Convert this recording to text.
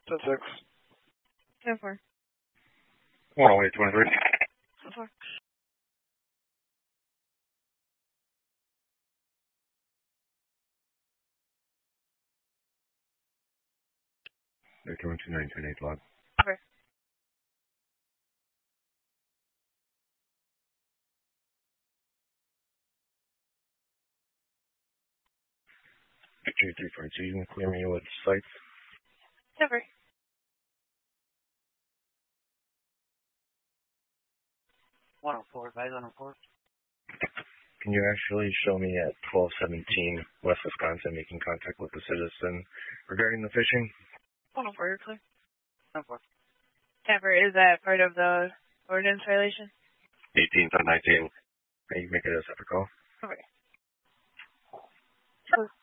10-6. 10-4. 108-23. 10-4. They're doing 29-10-8 log. Okay. Victory 342, you can clear me with sites. 10-4. 104, guys, 104. Can you actually show me at 1217 West Wisconsin making contact with the citizen regarding the fishing? 104, you're clear. 104. 10-4, is that part of the ordinance violation? 18-19. Can you make it a separate call? Okay.